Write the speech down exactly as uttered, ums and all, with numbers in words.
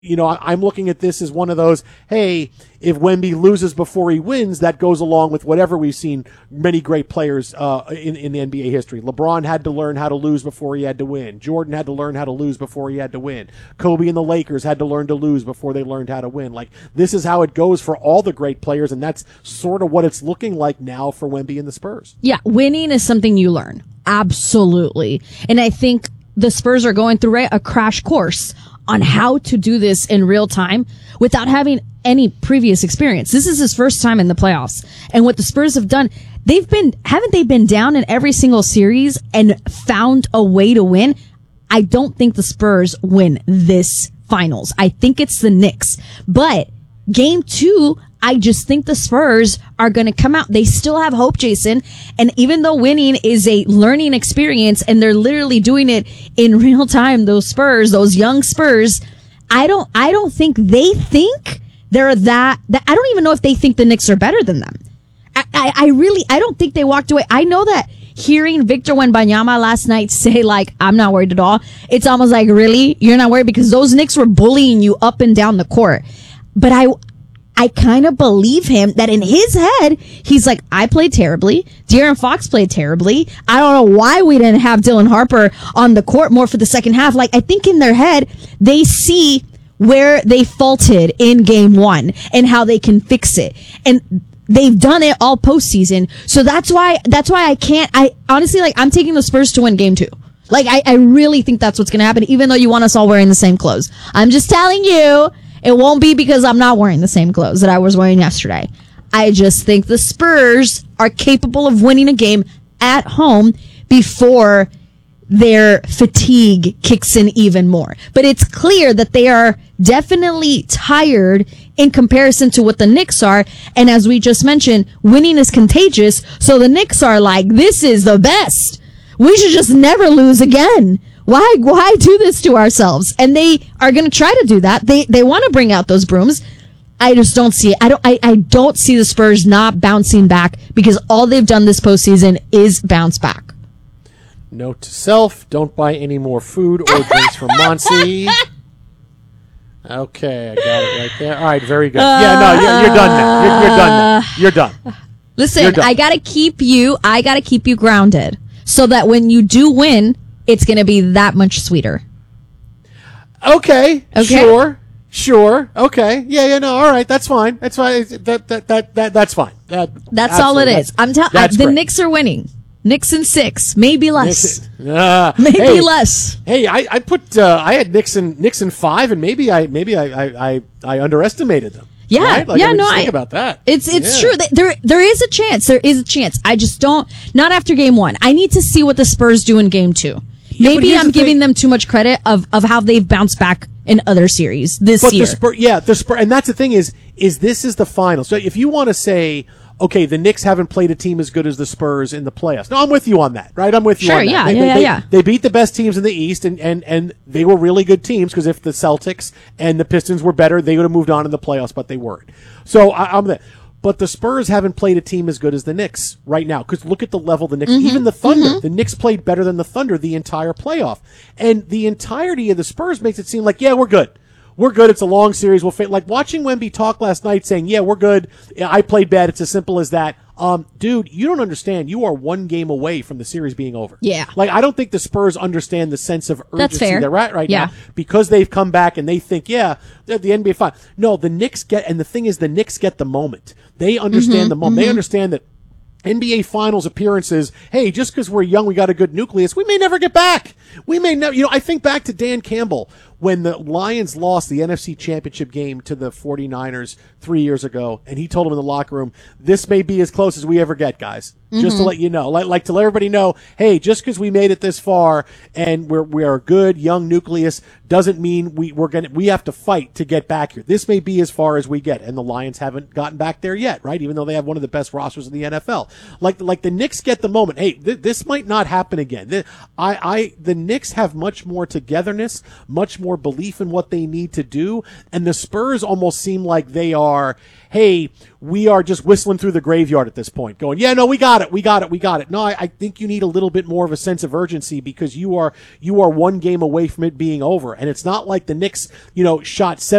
you know, I, I'm looking at this as one of those, hey, if Wemby loses before he wins, that goes along with whatever we've seen many great players uh, in, in the N B A history. LeBron had to learn how to lose before he had to win. Jordan had to learn how to lose before he had to win. Kobe and the Lakers had to learn to lose before they learned how to win. Like, this is how it goes for all the great players, and that's sort of what it's looking like now for Wemby and the Spurs. Yeah, winning is something you learn. Absolutely. And I think the Spurs are going through a crash course on how to do this in real time without having any previous experience. This is his first time in the playoffs. And what the Spurs have done, they've been, haven't they been down in every single series and found a way to win? I don't think the Spurs win this finals. I think it's the Knicks. But game two, I just think the Spurs are going to come out. They still have hope, Jason. And even though winning is a learning experience and they're literally doing it in real time, those Spurs, those young Spurs, I don't, I don't think they think they're that, that I don't even know if they think the Knicks are better than them. I, I, I really, I don't think they walked away. I know that hearing Victor Wembanyama last night say, like, I'm not worried at all. It's almost like, really? You're not worried? Because those Knicks were bullying you up and down the court. But I, I kind of believe him that in his head, he's like, I played terribly. De'Aaron Fox played terribly. I don't know why we didn't have Dylan Harper on the court more for the second half. Like, I think in their head, they see where they faulted in game one and how they can fix it. And they've done it all postseason. So that's why, that's why I can't, I honestly, like, I'm taking the Spurs to win game two. Like, I, I really think that's what's going to happen, even though you want us all wearing the same clothes. I'm just telling you. It won't be because I'm not wearing the same clothes that I was wearing yesterday. I just think the Spurs are capable of winning a game at home before their fatigue kicks in even more. But it's clear that they are definitely tired in comparison to what the Knicks are. And as we just mentioned, winning is contagious. So the Knicks are like, this is the best. We should just never lose again. Why, why do this to ourselves? And they are going to try to do that. They, they want to bring out those brooms. I just don't see it. I don't, I, I don't see the Spurs not bouncing back because all they've done this postseason is bounce back. Note to self, don't buy any more food or drinks from Monsi. Okay, I got it right there. All right, very good. Uh, yeah, no, you're, you're done now. You're, you're done now. You're done. Listen, you're done. I got to keep you, I got to keep you grounded so that when you do win, it's going to be that much sweeter. Okay, okay, sure, sure. Okay, yeah, yeah, no, all right, that's fine. That's fine. That that that, that that's fine. That, that's all it is. I'm telling you, the great. Knicks are winning. Knicks in six, maybe less. Knicks, uh, maybe hey, less. Hey, I, I put uh, I had Knicks in Knicks in five, and maybe I maybe I I, I, I underestimated them. Yeah, right? like, yeah, I mean, no, think I, about that. It's it's yeah. true. There there is a chance. There is a chance. I just don't. Not after game one. I need to see what the Spurs do in game two. Yeah, maybe I'm the giving thing. them too much credit of, of how they've bounced back in other series this but year. The Spurs, yeah, the Spurs, and that's the thing is is this is the final. So if you want to say, okay, the Knicks haven't played a team as good as the Spurs in the playoffs. No, I'm with you on that, right? I'm with you sure, on that. Yeah, they, yeah, they, yeah, they, yeah. They beat the best teams in the East, and, and, and they were really good teams because if the Celtics and the Pistons were better, they would have moved on in the playoffs, but they weren't. So I, I'm there. But the Spurs haven't played a team as good as the Knicks right now. Because look at the level of the Knicks. Mm-hmm, even the Thunder. Mm-hmm. The Knicks played better than the Thunder the entire playoff. And the entirety of the Spurs makes it seem like, yeah, we're good. We're good. It's a long series. We'll fit. Like watching Wemby talk last night saying, yeah, we're good. I played bad. It's as simple as that. Um, dude, you don't understand. You are one game away from the series being over. Yeah. Like, I don't think the Spurs understand the sense of urgency That's fair. they're at right yeah. now because they've come back and they think, yeah, they're the N B A fine. No, the Knicks get, and the thing is, the Knicks get the moment. They understand mm-hmm, the moment. Mm-hmm. They understand that N B A Finals appearances, hey, just because we're young, we got a good nucleus, we may never get back. We may never, you know, I think back to Dan Campbell when the Lions lost the N F C Championship game to the 49ers three years ago, and he told them in the locker room, this may be as close as we ever get, guys. Mm-hmm. Just to let you know, like, like to let everybody know, hey, just because we made it this far and we're we are a good young nucleus doesn't mean we we're gonna we have to fight to get back here. This may be as far as we get, and the Lions haven't gotten back there yet, right? Even though they have one of the best rosters in the N F L, like like the Knicks get the moment. Hey, th- this might not happen again. The, I I the Knicks have much more togetherness, much more more belief in what they need to do. And the Spurs almost seem like they are, hey, we are just whistling through the graveyard at this point, going, yeah, no, we got it, we got it, we got it. No, I, I think you need a little bit more of a sense of urgency because you are you are one game away from it being over. And it's not like the Knicks, you know, shot seven